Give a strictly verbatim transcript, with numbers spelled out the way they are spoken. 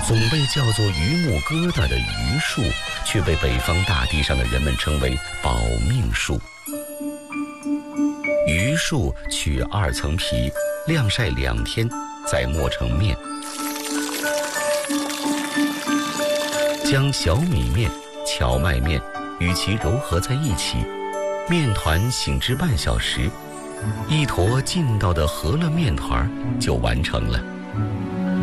总被叫做榆木疙瘩的榆树，却被北方大地上的人们称为保命树。榆树取二层皮，晾晒两天，再磨成面，将小米面、荞麦面与其揉合在一起，面团醒至半小时，一坨劲道的饸饹面团就完成了。